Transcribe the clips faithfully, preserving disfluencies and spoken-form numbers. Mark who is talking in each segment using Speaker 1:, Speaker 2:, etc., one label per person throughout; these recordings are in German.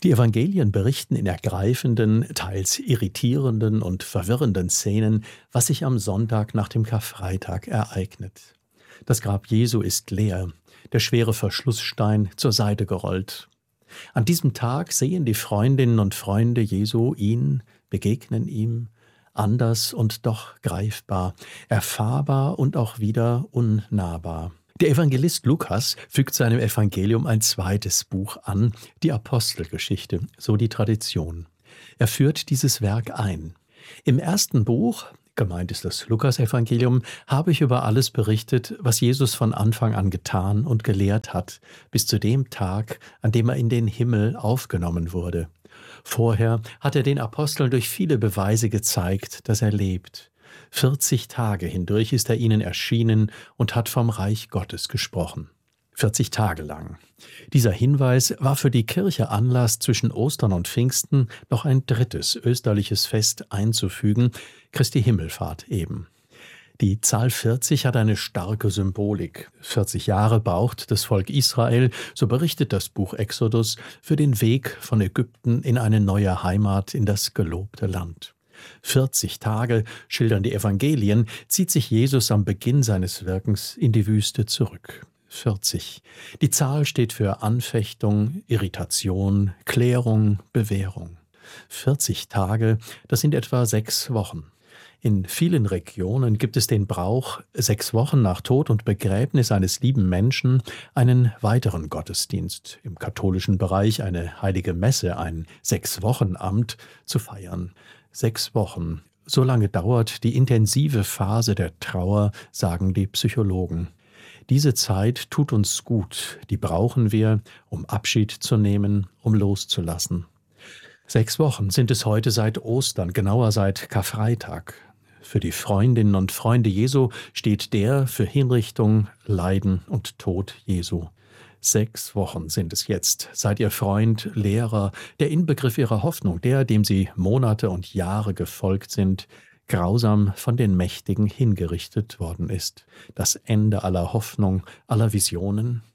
Speaker 1: Die Evangelien berichten in ergreifenden, teils irritierenden und verwirrenden Szenen, was sich am Sonntag nach dem Karfreitag ereignet. Das Grab Jesu ist leer, der schwere Verschlussstein zur Seite gerollt. An diesem Tag sehen die Freundinnen und Freunde Jesu ihn, begegnen ihm, anders und doch greifbar, erfahrbar und auch wieder unnahbar. Der Evangelist Lukas fügt seinem Evangelium ein zweites Buch an, die Apostelgeschichte, so die Tradition. Er führt dieses Werk ein. Im ersten Buch, gemeint ist das Lukasevangelium, habe ich über alles berichtet, was Jesus von Anfang an getan und gelehrt hat, bis zu dem Tag, an dem er in den Himmel aufgenommen wurde. Vorher hat er den Aposteln durch viele Beweise gezeigt, dass er lebt. vierzig Tage hindurch ist er ihnen erschienen und hat vom Reich Gottes gesprochen. vierzig Tage lang. Dieser Hinweis war für die Kirche Anlass, zwischen Ostern und Pfingsten noch ein drittes österliches Fest einzufügen, Christi Himmelfahrt eben. Die Zahl vierzig hat eine starke Symbolik. vierzig Jahre braucht das Volk Israel, so berichtet das Buch Exodus, für den Weg von Ägypten in eine neue Heimat, in das gelobte Land. vierzig Tage, schildern die Evangelien, zieht sich Jesus am Beginn seines Wirkens in die Wüste zurück. vierzig. Die Zahl steht für Anfechtung, Irritation, Klärung, Bewährung. vierzig Tage, das sind etwa sechs Wochen. In vielen Regionen gibt es den Brauch, sechs Wochen nach Tod und Begräbnis eines lieben Menschen einen weiteren Gottesdienst, im katholischen Bereich eine heilige Messe, ein Sechs-Wochen-Amt zu feiern. Sechs Wochen, so lange dauert die intensive Phase der Trauer, sagen die Psychologen. Diese Zeit tut uns gut, die brauchen wir, um Abschied zu nehmen, um loszulassen. Sechs Wochen sind es heute seit Ostern, genauer seit Karfreitag. Für die Freundinnen und Freunde Jesu steht der für Hinrichtung, Leiden und Tod Jesu. Sechs Wochen sind es jetzt, seit ihr Freund, Lehrer, der Inbegriff ihrer Hoffnung, der, dem sie Monate und Jahre gefolgt sind, grausam von den Mächtigen hingerichtet worden ist. Das Ende aller Hoffnung, aller Visionen.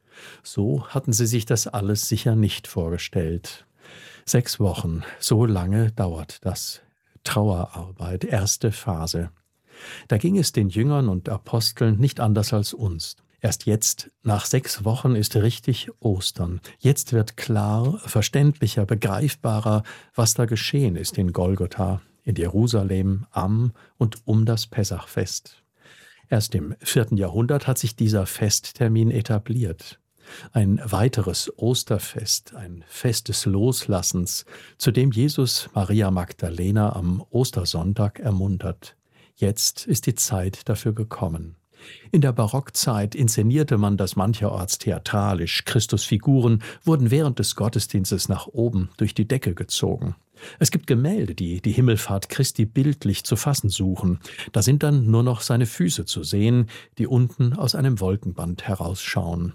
Speaker 1: So hatten sie sich das alles sicher nicht vorgestellt. Sechs Wochen, so lange dauert das. Trauerarbeit, erste Phase. Da ging es den Jüngern und Aposteln nicht anders als uns. Erst jetzt, nach sechs Wochen, ist richtig Ostern. Jetzt wird klar, verständlicher, begreifbarer, was da geschehen ist in Golgotha, in Jerusalem, am und um das Pessachfest. Erst im vierten Jahrhundert hat sich dieser Festtermin etabliert. Ein weiteres Osterfest, ein Fest des Loslassens, zu dem Jesus Maria Magdalena am Ostersonntag ermuntert. Jetzt ist die Zeit dafür gekommen. In der Barockzeit inszenierte man das mancherorts theatralisch. Christusfiguren wurden während des Gottesdienstes nach oben durch die Decke gezogen. Es gibt Gemälde, die die Himmelfahrt Christi bildlich zu fassen suchen. Da sind dann nur noch seine Füße zu sehen, die unten aus einem Wolkenband herausschauen.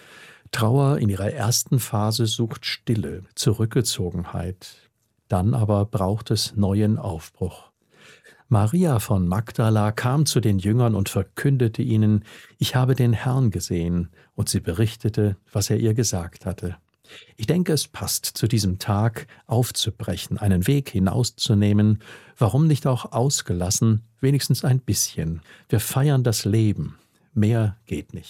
Speaker 1: Trauer in ihrer ersten Phase sucht Stille, Zurückgezogenheit. Dann aber braucht es neuen Aufbruch. Maria von Magdala kam zu den Jüngern und verkündete ihnen, ich habe den Herrn gesehen, und sie berichtete, was er ihr gesagt hatte. Ich denke, es passt zu diesem Tag, aufzubrechen, einen Weg hinauszunehmen, warum nicht auch ausgelassen, wenigstens ein bisschen. Wir feiern das Leben, mehr geht nicht.